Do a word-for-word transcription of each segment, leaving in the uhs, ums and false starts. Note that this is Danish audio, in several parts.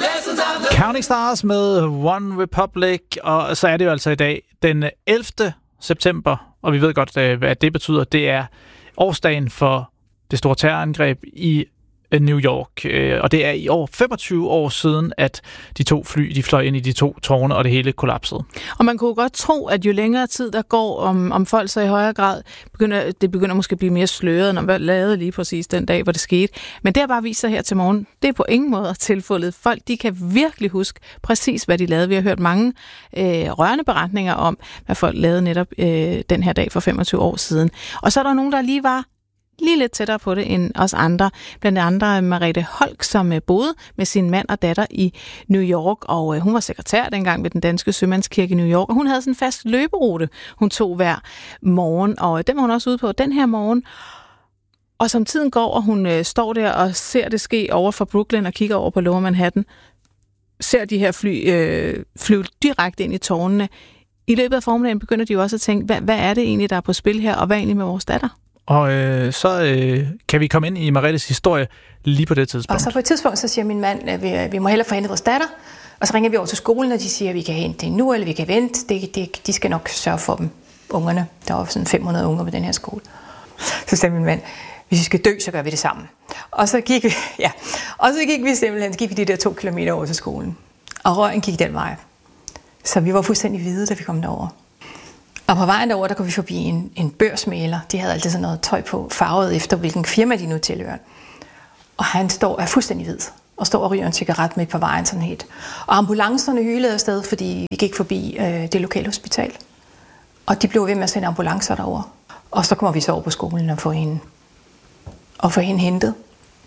Counting Stars med One Republic, og så er det jo altså i dag den ellevte september, og vi ved godt, hvad det betyder. Det er årsdagen for det store terrorangreb i New York, og det er i år femogtyve år siden, at de to fly, de fløj ind i de to tårne, og det hele kollapsede. Og man kunne godt tro, at jo længere tid der går, om, om folk så i højere grad, begynder, det begynder måske at blive mere sløret, når man lavede lige præcis den dag, hvor det skete. Men det har bare vist sig her til morgen, det er på ingen måde tilfældet. Folk, de kan virkelig huske præcis, hvad de lavede. Vi har hørt mange øh, rørende beretninger om, hvad folk lavede netop øh, den her dag for femogtyve år siden. Og så er der nogen, der lige var lige lidt tættere på det end os andre. Blandt andre Merete Holk, som boede med sin mand og datter i New York, og hun var sekretær dengang ved den danske sømandskirke i New York, og hun havde sådan en fast løberute, hun tog hver morgen, og den var hun også ude på den her morgen. Og som tiden går, og hun øh, står der og ser det ske over for Brooklyn og kigger over på Lower Manhattan, ser de her fly øh, flyve direkte ind i tårnene. I løbet af formiddagen begynder de jo også at tænke, hvad, hvad er det egentlig, der er på spil her, og hvad er egentlig med vores datter? Og øh, så øh, kan vi komme ind i Meretes historie lige på det tidspunkt. Og så på et tidspunkt, så siger min mand, at vi, vi må hellere få hentet vores datter. Og så ringer vi over til skolen, og de siger, at vi kan hente det nu, eller vi kan vente. Det, det, de skal nok sørge for dem, ungerne. Der var sådan fem hundrede unger på den her skole. Så sagde min mand, hvis vi skal dø, så gør vi det sammen. Og så gik vi, ja, og så gik vi simpelthen, så gik vi de der to kilometer over til skolen. Og røgen gik den vej. Så vi var fuldstændig hvide, da vi kom derover. Og på vejen derover, der kom vi forbi en, en børsmægler. De havde altid sådan noget tøj på, farvet efter, hvilken firma de nu tilhører. Og han står er fuldstændig hvid, og står og ryger en cigaret midt på vejen sådan helt. Og ambulancerne hylede afsted, fordi vi gik forbi øh, det lokale hospital. Og de blev ved med at sende ambulancer derover. Og så kommer vi så over på skolen og får hende, og får hende hentet.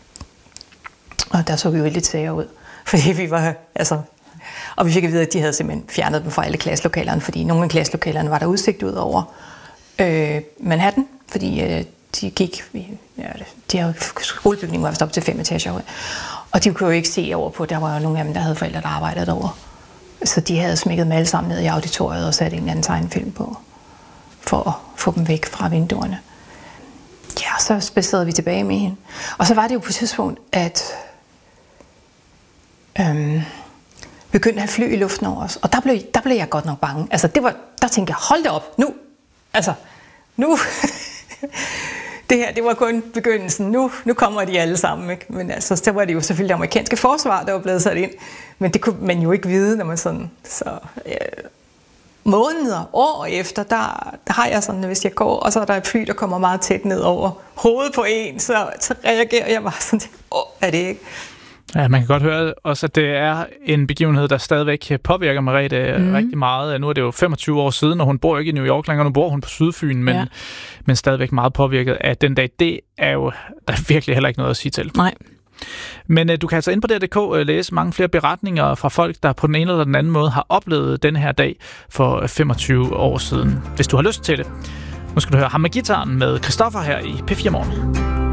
Og der så vi jo lidt sager ud, fordi vi var, altså... Og vi fik at vide, at de havde simpelthen fjernet dem fra alle klasselokalerne, fordi nogle af klasselokalerne var der udsigt ud over øh, Manhattan, fordi øh, de gik, ja, de havde skolebygningen var vist op til fem etager høj, og de kunne jo ikke se over på, der var jo nogle af dem, der havde forældre, der arbejdede derovre. Så de havde smækket dem alle sammen ned i auditoriet og sat en anden tegnefilm på, for at få dem væk fra vinduerne. Ja, så spacerede vi tilbage med hende. Og så var det jo på et tidspunkt, at... Øhm, begyndte at have fly i luften over os. Og der blev, der blev jeg godt nok bange. Altså, det var, der tænkte jeg, hold da op, nu, altså, nu, det her, det var kun begyndelsen, nu, nu kommer de alle sammen, ikke? Men altså, så var det jo selvfølgelig det amerikanske forsvar, der var blevet sat ind, men det kunne man jo ikke vide, når man sådan, så øh, måneder, år efter, der, der har jeg sådan, hvis jeg går, og så er der et fly, der kommer meget tæt ned over hovedet på en, så, så reagerer jeg bare sådan, åh, er det ikke? Ja, man kan godt høre også, at det er en begivenhed, der stadigvæk påvirker Merete mm. rigtig meget. Nu er det jo femogtyve år siden, og hun bor ikke i New York længere, nu bor hun på Sydfyn, men, ja. men stadigvæk meget påvirket af den dag. Det er jo der er virkelig heller ikke noget at sige til. Nej. Men uh, du kan altså ind på D R punktum D K uh, læse mange flere beretninger fra folk, der på den ene eller den anden måde har oplevet den her dag for femogtyve år siden, hvis du har lyst til det. Nu skal du høre ham med gitaren med Christoffer her i P fire Morgen.